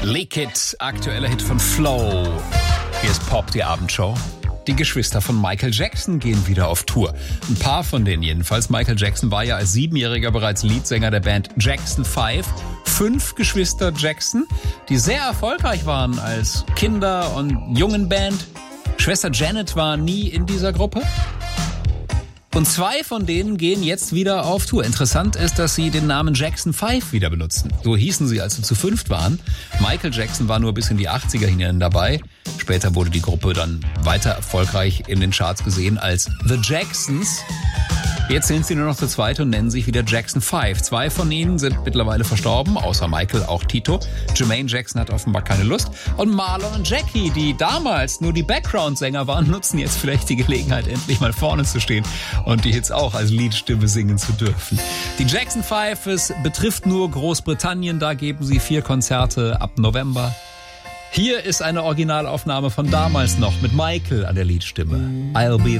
Leak It, aktueller Hit von Flow. Hier ist Pop, die Abendshow. Die Geschwister von Michael Jackson gehen wieder auf Tour. Ein paar von denen jedenfalls. Michael Jackson war ja als 7-Jähriger bereits Leadsänger der Band Jackson 5. 5 Geschwister Jackson, die sehr erfolgreich waren als Kinder- und Jungenband. Schwester Janet war nie in dieser Gruppe. Und 2 von denen gehen jetzt wieder auf Tour. Interessant ist, dass sie den Namen Jackson 5 wieder benutzen. So hießen sie, als sie zu 5 waren. Michael Jackson war nur bis in die 80er hinein dabei. Später wurde die Gruppe dann weiter erfolgreich in den Charts gesehen als The Jacksons. Jetzt sind sie nur noch zu zweit und nennen sich wieder Jackson 5. 2 von ihnen sind mittlerweile verstorben, außer Michael auch Tito. Jermaine Jackson hat offenbar keine Lust. Und Marlon und Jackie, die damals nur die Background-Sänger waren, nutzen jetzt vielleicht die Gelegenheit, endlich mal vorne zu stehen und die Hits auch als Liedstimme singen zu dürfen. Die Jackson 5, es betrifft nur Großbritannien, da geben sie 4 Konzerte ab November. Hier ist eine Originalaufnahme von damals noch mit Michael an der Liedstimme. I'll be